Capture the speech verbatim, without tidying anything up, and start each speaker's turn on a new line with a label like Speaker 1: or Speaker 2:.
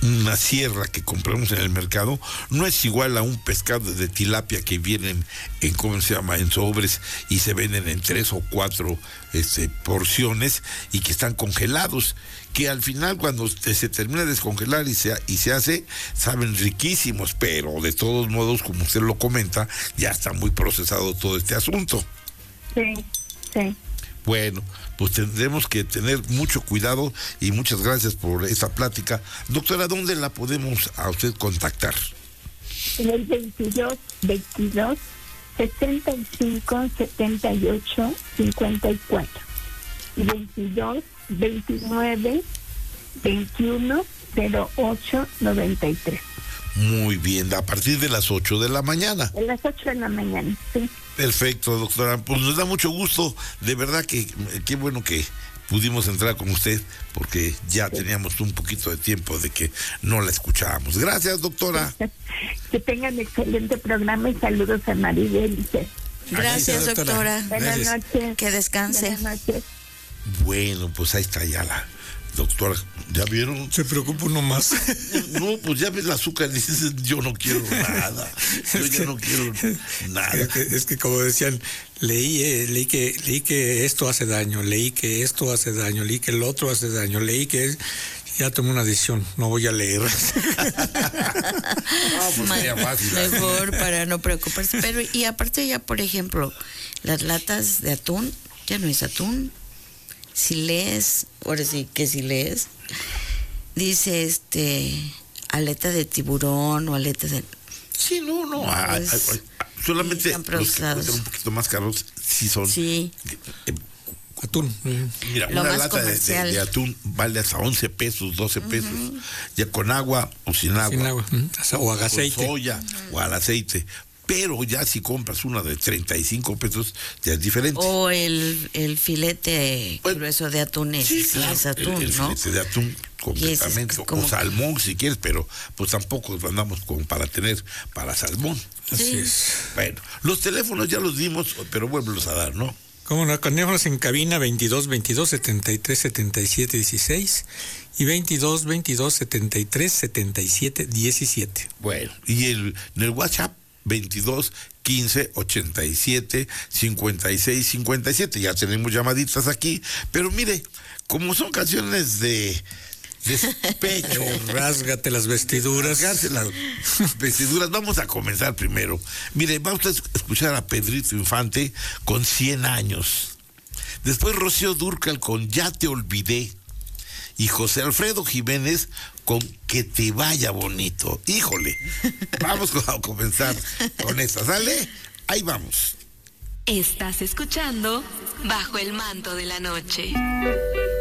Speaker 1: una sierra que compramos en el mercado no es igual a un pescado de tilapia que vienen en, ¿cómo se llama?, en sobres y se venden en tres o cuatro este, porciones y que están congelados, que al final cuando se termina de descongelar y se, y se hace, saben riquísimos, pero de todos modos, como usted lo comenta, ya está muy procesado todo este asunto.
Speaker 2: Sí, sí.
Speaker 1: Bueno, pues tendremos que tener mucho cuidado y muchas gracias por esta plática. Doctora, ¿dónde la podemos a usted contactar?
Speaker 2: En el veintidós, veintidós, setenta y cinco, setenta y ocho, cincuenta y cuatro. Y veintidós, veintinueve, veintiuno, cero ocho, noventa y tres.
Speaker 1: Muy bien, a partir de las ocho de la mañana.
Speaker 2: A las ocho de la mañana, sí.
Speaker 1: Perfecto, doctora. Pues nos da mucho gusto, de verdad que qué bueno que pudimos entrar con usted, porque ya sí. teníamos un poquito de tiempo de que no la escuchábamos. Gracias, doctora.
Speaker 2: Que tengan excelente programa y saludos a Maribel y César.
Speaker 3: Gracias, doctora. doctora.
Speaker 2: Buenas
Speaker 1: Gracias.
Speaker 2: noches.
Speaker 3: Que descanse.
Speaker 2: Buenas noches.
Speaker 1: Bueno, pues ahí está ya la doctora. ¿Ya vieron?
Speaker 4: Se preocupa uno más.
Speaker 1: No, pues ya ves el azúcar y dices, yo no quiero nada. Yo
Speaker 4: es
Speaker 1: ya
Speaker 4: que,
Speaker 1: no quiero nada.
Speaker 4: Es que, es que como decían, leí, eh, leí que leí que esto hace daño, leí que esto hace daño, leí que el otro hace daño, leí que ya tomé una decisión, no voy a leer.
Speaker 1: No, pues sería fácil.
Speaker 3: Mejor para no preocuparse. Pero y aparte ya, por ejemplo, las latas de atún, ya no es atún. Si lees, ahora sí que si lees, dice este aleta de tiburón o aleta de...
Speaker 1: Sí, no, no,
Speaker 3: no
Speaker 1: a,
Speaker 3: es,
Speaker 1: a, a, solamente los que cuestan un poquito más caros sí son...
Speaker 3: Sí.
Speaker 1: Eh,
Speaker 4: atún.
Speaker 1: Mira,
Speaker 3: Lo
Speaker 1: una
Speaker 3: más
Speaker 1: lata de, de, de atún vale hasta once pesos, doce pesos, uh-huh. ya con agua o sin agua.
Speaker 4: Sin agua, uh-huh. o a aceite.
Speaker 1: Con soya uh-huh. o al aceite. Pero ya si compras una de treinta y cinco pesos, ya es diferente.
Speaker 3: O el, el filete pues, grueso de atún, es, sí, claro, es atún,
Speaker 1: el, el
Speaker 3: ¿no?
Speaker 1: filete de atún completamente, es o salmón si quieres, pero pues tampoco andamos como para tener para salmón.
Speaker 3: Sí.
Speaker 4: Así es.
Speaker 1: Bueno, los teléfonos ya los dimos, pero vuélvelos a dar, ¿no?
Speaker 4: Como no, teléfonos en cabina veintidós, veintidós, setenta y tres, setenta y siete, dieciséis y veintidós, veintidós, setenta y tres, setenta y siete, diecisiete.
Speaker 1: Bueno, y el, en el WhatsApp veintidós, quince, ochenta y siete, cincuenta y seis, cincuenta y siete. Ya tenemos llamaditas aquí, pero mire, como son canciones de despecho,
Speaker 4: rásgate las vestiduras.
Speaker 1: Rásgate las vestiduras. Vamos a comenzar primero. Mire, vamos a escuchar a Pedrito Infante con cien años. Después Rocío Dúrcal con Ya te olvidé. Y José Alfredo Jiménez con Que te vaya bonito. Híjole, vamos a comenzar con esta, ¿sale? Ahí vamos.
Speaker 5: Estás escuchando Bajo el manto de la noche.